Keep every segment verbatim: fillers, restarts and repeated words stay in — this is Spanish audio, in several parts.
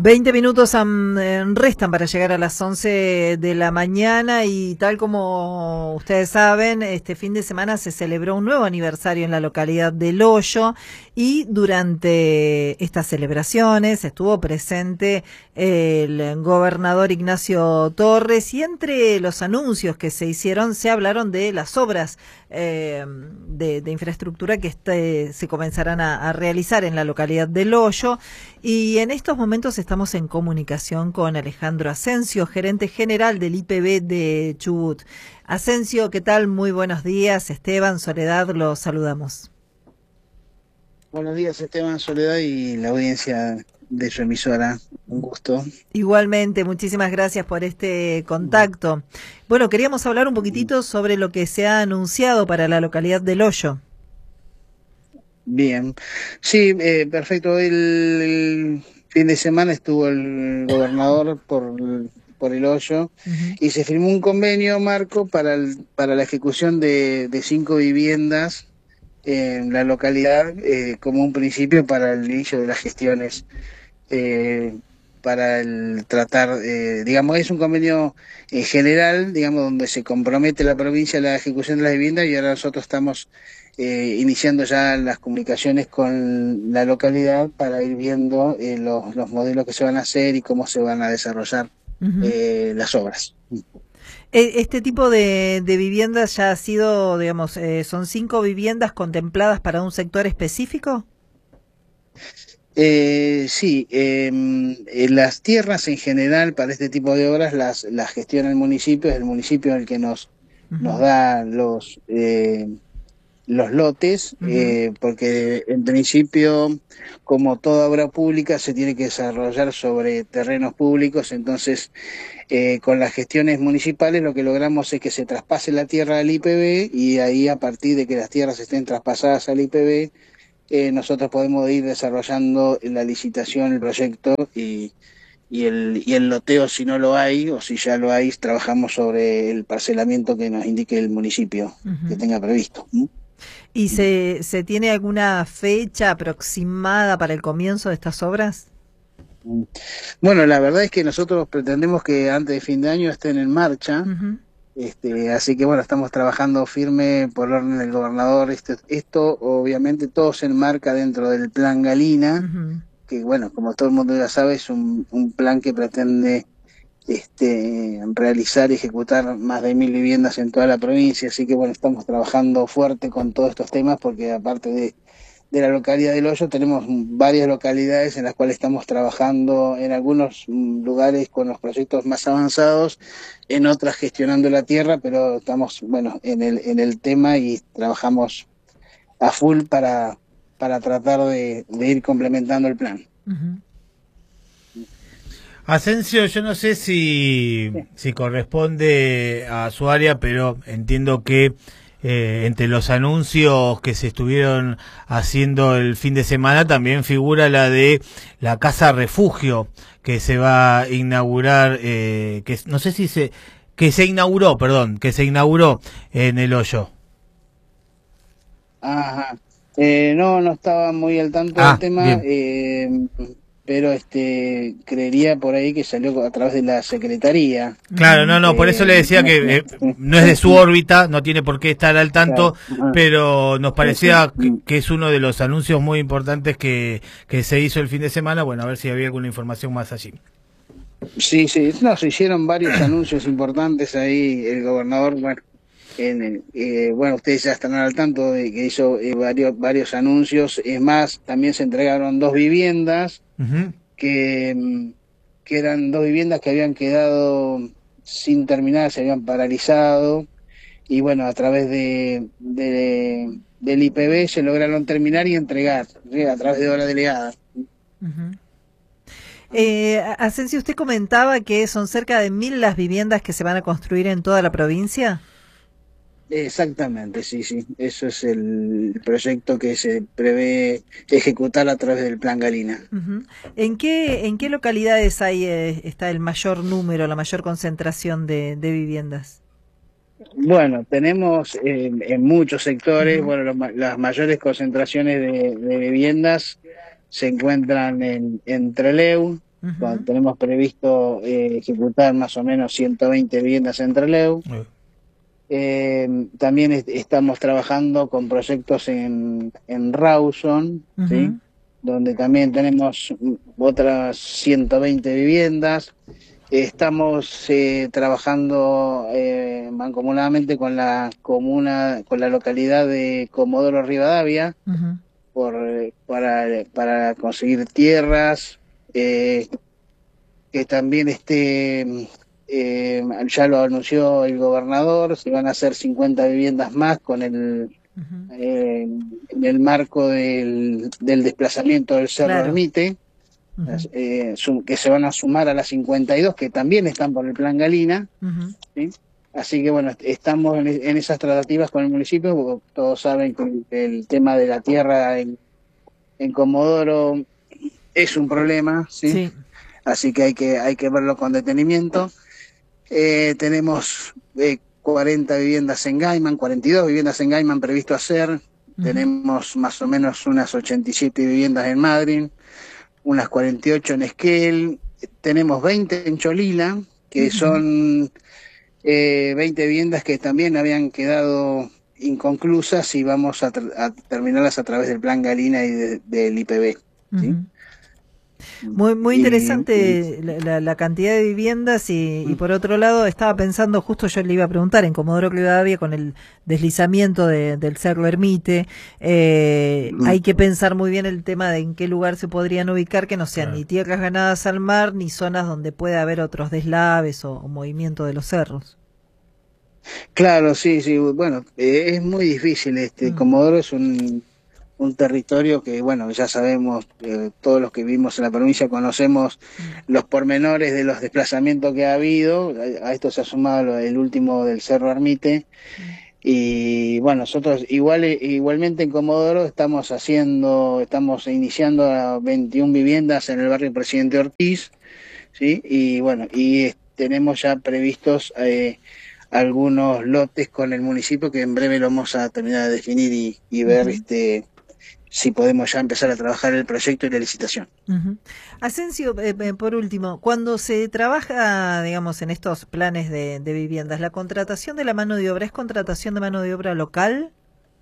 Veinte minutos am- eh, restan para llegar a las once de la mañana y tal como ustedes saben, este fin de semana se celebró un nuevo aniversario en la localidad del Hoyo y durante estas celebraciones estuvo presente el gobernador Ignacio Torres y entre los anuncios que se hicieron se hablaron de las obras eh, de, de infraestructura que este, se comenzarán a, a realizar en la localidad del Hoyo. Y en estos momentos estamos en comunicación con Alejandro Asensio, gerente general del I P B de Chubut. Asensio, ¿qué tal? Muy buenos días. Esteban, Soledad, los saludamos. Buenos días, Esteban, Soledad y la audiencia de su emisora. Un gusto. Igualmente, muchísimas gracias por este contacto. Bueno, queríamos hablar un poquitito sobre lo que se ha anunciado para la localidad del Hoyo. Bien. Sí, eh, perfecto. El, el fin de semana estuvo el gobernador por, por el Hoyo Uh-huh. y se firmó un convenio marco para, el, para la ejecución de, de cinco viviendas en la localidad eh, como un principio para el inicio de las gestiones. Eh, para el tratar, eh, digamos, es un convenio eh, general, digamos, donde se compromete la provincia a la ejecución de las viviendas y ahora nosotros estamos eh, iniciando ya las comunicaciones con la localidad para ir viendo eh, los, los modelos que se van a hacer y cómo se van a desarrollar Uh-huh. eh, las obras. Este tipo de, de viviendas ya ha sido, digamos, eh, ¿son cinco viviendas contempladas para un sector específico? Eh, sí, eh, en las tierras en general para este tipo de obras las, las gestiona el municipio, es el municipio el que nos, nos Uh-huh. da los, eh, los lotes, Uh-huh. eh, porque en principio, como toda obra pública, se tiene que desarrollar sobre terrenos públicos, entonces eh, con las gestiones municipales lo que logramos es que se traspase la tierra al I P B y ahí a partir de que las tierras estén traspasadas al I P B, eh, nosotros podemos ir desarrollando la licitación, el proyecto y, y, el, y el loteo si no lo hay o si ya lo hay, trabajamos sobre el parcelamiento que nos indique el municipio que Uh-huh. tenga previsto. ¿Mm? ¿Y se, se tiene alguna fecha aproximada para el comienzo de estas obras? Mm. Bueno, la verdad es que nosotros pretendemos que antes de fin de año estén en marcha, Uh-huh. este, así que bueno, estamos trabajando firme por orden del gobernador. Esto, esto obviamente todo se enmarca dentro del plan Galina, Uh-huh. que bueno, como todo el mundo ya sabe, es un, un plan que pretende este, realizar y ejecutar más de mil viviendas en toda la provincia, así que bueno, estamos trabajando fuerte con todos estos temas porque aparte de de la localidad del Hoyo tenemos varias localidades en las cuales estamos trabajando en algunos lugares con los proyectos más avanzados, en otras gestionando la tierra, pero estamos, bueno, en el, en el tema y trabajamos a full para, para tratar de, de ir complementando el plan. Uh-huh. Asensio, yo no sé si, Sí. si corresponde a su área, pero entiendo que eh, entre los anuncios que se estuvieron haciendo el fin de semana también figura la de la casa refugio que se va a inaugurar, eh, que no sé si se que se inauguró, perdón, que se inauguró en el Hoyo. Ajá. Eh, no, no estaba muy al tanto del Ah, tema, bien. eh, pero este creería por ahí que salió a través de la secretaría. Claro, no, no, por eso Eh, le decía no, que no, eh, no es de su órbita, no tiene por qué estar al tanto, claro. Ajá. pero nos Sí, sí. parecía que, Mm. que es uno de los anuncios muy importantes que, que se hizo el fin de semana. Bueno, a ver si había alguna información más allí. Sí, sí, no, se hicieron varios anuncios importantes ahí, el gobernador, bueno, en el- eh, bueno, ustedes ya están al tanto de que hizo eh, varios, varios anuncios, es más, también se entregaron dos viviendas, Ujú. que, mm, que eran dos viviendas que habían quedado sin terminar, se habían paralizado, y bueno, a través de, de del I P B se lograron terminar y entregar, ¿sí? A través de hora delegada. Uh-huh. Eh, Asensio, usted comentaba que son cerca de mil las viviendas que se van a construir en toda la provincia. Exactamente, sí, sí. Eso es el proyecto que se prevé ejecutar a través del Plan Galina. Uh-huh. ¿En qué, en qué localidades hay, eh, está el mayor número, la mayor concentración de, de viviendas? Bueno, tenemos eh, en muchos sectores, Uh-huh. bueno, los ma- las mayores concentraciones de, de viviendas se encuentran en, en Trelew, Uh-huh. Tenemos previsto eh, ejecutar más o menos ciento veinte viviendas en Trelew. Uh-huh. Eh, también est estamos trabajando con proyectos en, en Rawson, uh-huh. ¿sí? Donde también tenemos otras ciento veinte viviendas. Estamos eh, trabajando eh, mancomunadamente con la comuna, con la localidad de Comodoro Rivadavia, uh-huh. por, para, para conseguir tierras, eh, que también esté... Eh, ya lo anunció el gobernador, se van a hacer cincuenta viviendas más con el uh-huh. eh, en el marco del, del desplazamiento del Cerro claro. Ermite, uh-huh. eh, que se van a sumar a las cincuenta y dos que también están por el Plan Galina. Uh-huh. ¿sí? Así que bueno, estamos en, en esas tratativas con el municipio, porque todos saben que el, el tema de la tierra en, en Comodoro es un problema, ¿sí? Sí. Así que hay que hay que verlo con detenimiento. Eh, tenemos eh, cuarenta viviendas en Gaiman, cuarenta y dos viviendas en Gaiman previsto hacer. Uh-huh. Tenemos más o menos unas ochenta y siete viviendas en Madryn, unas cuarenta y ocho en Esquel. Tenemos veinte en Cholila, que uh-huh. son eh, veinte viviendas que también habían quedado inconclusas y vamos a, a terminarlas a través del Plan Galina y de, del I P B. ¿sí? Uh-huh. Muy muy interesante y, la, la, la cantidad de viviendas y, y por otro lado estaba pensando, justo yo le iba a preguntar, en Comodoro Rivadavia con el deslizamiento de, del Cerro Ermite, eh, mm. hay que pensar muy bien el tema de en qué lugar se podrían ubicar, que no sean claro. ni tierras ganadas al mar, ni zonas donde pueda haber otros deslaves o, o movimiento de los cerros. Claro, sí, sí, bueno, eh, es muy difícil, este mm. Comodoro es un... un territorio que, bueno, ya sabemos, eh, todos los que vivimos en la provincia conocemos mm. los pormenores de los desplazamientos que ha habido. A, a esto se ha sumado el último del Cerro Ermite. Mm. Y bueno, nosotros igual igualmente en Comodoro estamos haciendo, estamos iniciando veintiuna viviendas en el barrio Presidente Ortiz, ¿sí? Y bueno, y eh, tenemos ya previstos eh, algunos lotes con el municipio que en breve lo vamos a terminar de definir y, y ver uh-huh. este si podemos ya empezar a trabajar el proyecto y la licitación. Uh-huh. Asensio, eh, por último, cuando se trabaja, digamos, en estos planes de, de viviendas, ¿la contratación de la mano de obra es contratación de mano de obra local?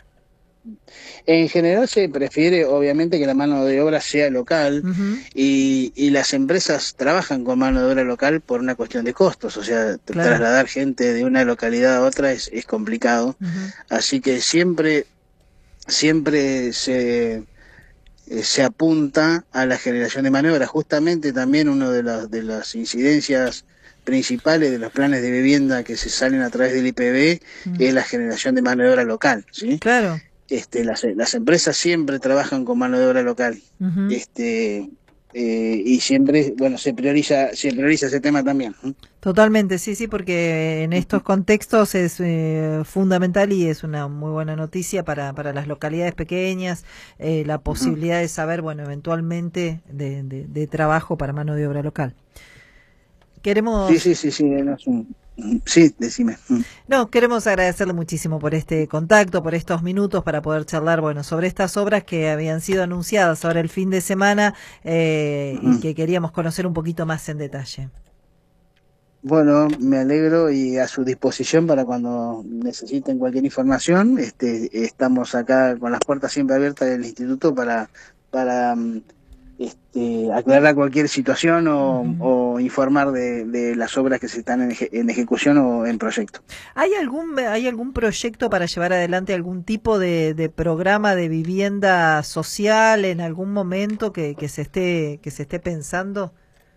En general se prefiere, obviamente, que la mano de obra sea local uh-huh. y, y las empresas trabajan con mano de obra local por una cuestión de costos, o sea, claro. trasladar gente de una localidad a otra es, es complicado, uh-huh. así que siempre... siempre se, eh, se apunta a la generación de maniobra. Justamente también una de las, de las incidencias principales de los planes de vivienda que se salen a través del I P B mm. es la generación de mano de obra local, ¿sí? Claro. Este, las, las empresas siempre trabajan con mano de obra local. Uh-huh. Este, eh, y siempre, bueno, se prioriza, se prioriza ese tema también. Totalmente, sí, sí, porque en estos contextos es eh, fundamental y es una muy buena noticia para, para las localidades pequeñas, eh, la posibilidad uh-huh. de saber, bueno, eventualmente de, de, de trabajo para mano de obra local. Queremos... Sí, sí, sí, sí, no es un... Sí, decime. No, queremos agradecerle muchísimo por este contacto, por estos minutos para poder charlar, bueno, sobre estas obras que habían sido anunciadas ahora el fin de semana eh, uh-huh. y que queríamos conocer un poquito más en detalle. Bueno, me alegro y a su disposición para cuando necesiten cualquier información. Este, estamos acá con las puertas siempre abiertas del instituto para para este, aclarar cualquier situación o, uh-huh. o informar de, de las obras que se están en, eje, en ejecución o en proyecto. ¿Hay algún hay algún proyecto para llevar adelante algún tipo de, de programa de vivienda social en algún momento que, que se esté que se esté pensando?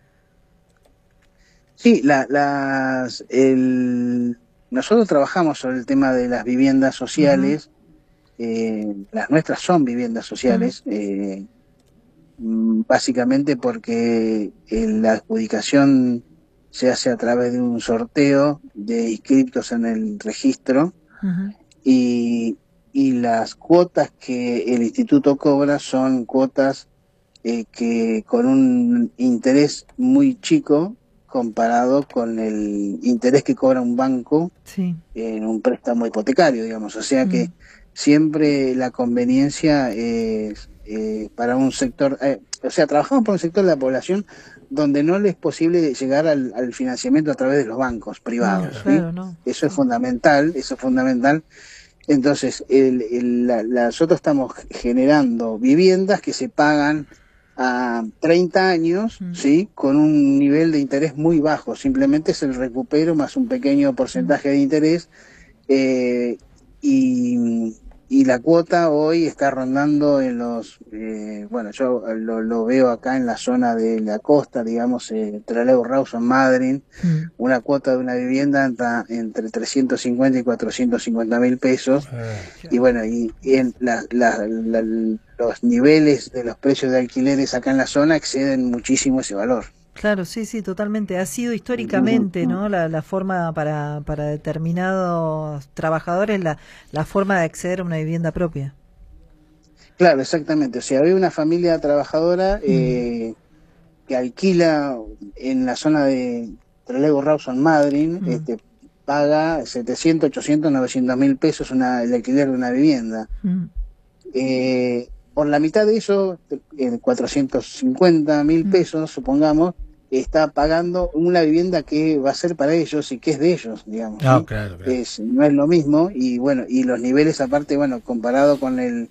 Sí, la, las, el, nosotros trabajamos sobre el tema de las viviendas sociales. Uh-huh. eh, las nuestras son viviendas sociales. Uh-huh. eh, básicamente porque la adjudicación se hace a través de un sorteo de inscriptos en el registro uh-huh. y, y las cuotas que el instituto cobra son cuotas eh, que con un interés muy chico comparado con el interés que cobra un banco sí. en un préstamo hipotecario, digamos, o sea uh-huh. que siempre la conveniencia es Eh, para un sector, eh, o sea, trabajamos por un sector de la población donde no les es posible llegar al, al financiamiento a través de los bancos privados. No, ¿sí? claro, no. Eso es fundamental, eso es fundamental. Entonces, el, el, la, la, nosotros estamos generando viviendas que se pagan a treinta años, mm. ¿sí? Con un nivel de interés muy bajo, simplemente es el recupero más un pequeño porcentaje de interés, eh, y, y la cuota hoy está rondando en los, eh, bueno, yo lo, lo veo acá en la zona de la costa, digamos, eh, Trelew, Rawson, Madryn, mm. una cuota de una vivienda anda entre trescientos cincuenta y cuatrocientos cincuenta mil pesos, eh. y bueno, y, y en la, la, la, los niveles de los precios de alquileres acá en la zona exceden muchísimo ese valor. Claro, sí, sí, totalmente. Ha sido históricamente, ¿no? La, la forma para, para determinados trabajadores, la, la forma de acceder a una vivienda propia. Claro, exactamente. O sea, había una familia trabajadora eh, mm. que alquila en la zona de Trelew, Rawson, Madryn, mm. este, paga setecientos, ochocientos, novecientos mil pesos una, el alquiler de una vivienda. Mm. Eh, por la mitad de eso, eh, cuatrocientos cincuenta mil pesos, supongamos, está pagando una vivienda que va a ser para ellos y que es de ellos, digamos. No, ¿sí? claro, claro. Es, no es lo mismo, y bueno, y los niveles aparte, bueno, comparado con el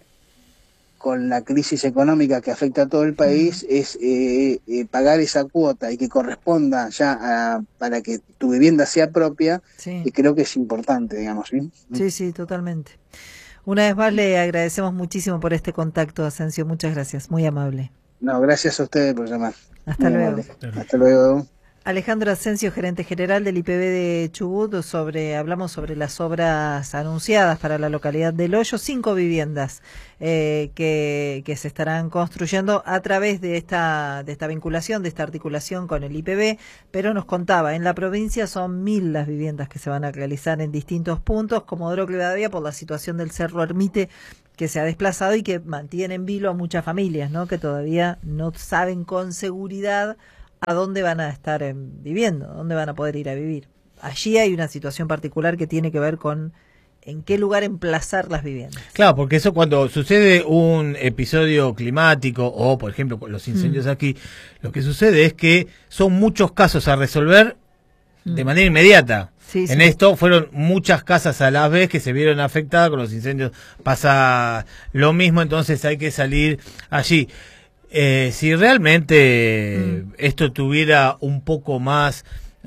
con la crisis económica que afecta a todo el país, es eh, eh, pagar esa cuota y que corresponda ya a, para que tu vivienda sea propia, sí. Y creo que es importante, digamos. ¿sí? Sí, sí, totalmente. Una vez más le agradecemos muchísimo por este contacto, Asensio. Muchas gracias, muy amable. No, gracias a ustedes por llamar. Hasta muy luego. Amable. Hasta luego. Alejandro Asensio, gerente general del I P B de Chubut, sobre, hablamos sobre las obras anunciadas para la localidad del Hoyo, cinco viviendas eh, que, que se estarán construyendo a través de esta, de esta vinculación, de esta articulación con el I P B, pero nos contaba, en la provincia son mil las viviendas que se van a realizar en distintos puntos, como Comodoro Rivadavia, por la situación del Cerro Ermite, que se ha desplazado y que mantiene en vilo a muchas familias, ¿no? Que todavía no saben con seguridad a dónde van a estar eh, viviendo, dónde van a poder ir a vivir. Allí hay una situación particular que tiene que ver con en qué lugar emplazar las viviendas. Claro, porque eso cuando sucede un episodio climático o, por ejemplo, con los incendios mm. aquí, lo que sucede es que son muchos casos a resolver mm. de manera inmediata. Sí, en sí. esto fueron muchas casas a la vez que se vieron afectadas con los incendios. Pasa lo mismo, entonces hay que salir allí. Eh, si realmente mm. esto tuviera un poco más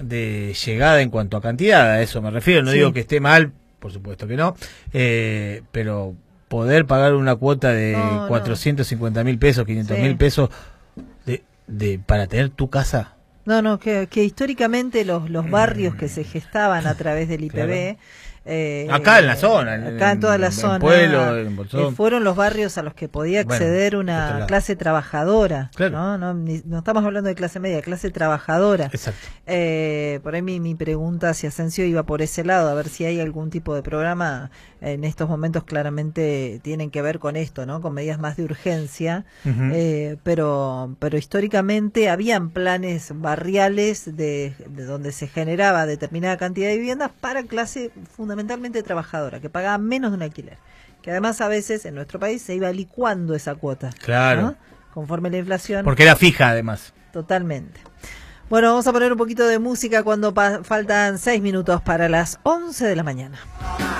de llegada en cuanto a cantidad, a eso me refiero, no sí. digo que esté mal, por supuesto que no, eh, pero poder pagar una cuota de no, cuatrocientos cincuenta mil pesos, quinientos mil sí. pesos de, de para tener tu casa. No, no, que, que históricamente los, los barrios que se gestaban a través del I P B, claro. Eh, acá en la zona, acá en, en toda la en, zona, en Pueblo, en eh, fueron los barrios a los que podía acceder bueno, una clase trabajadora, claro. ¿no? No, ni, no estamos hablando de clase media, clase trabajadora. Exacto. Eh, por ahí mi, mi pregunta hacia Asensio iba por ese lado, a ver si hay algún tipo de programa en estos momentos claramente tienen que ver con esto, ¿no? Con medidas más de urgencia, uh-huh. eh, pero pero históricamente habían planes barriales de, de donde se generaba determinada cantidad de viviendas para clase fundamentalmente trabajadora, que pagaba menos de un alquiler, que además a veces en nuestro país se iba licuando esa cuota, claro, ¿no? Conforme la inflación. Porque era fija además. Totalmente. Bueno, vamos a poner un poquito de música cuando pa- faltan seis minutos para las once de la mañana.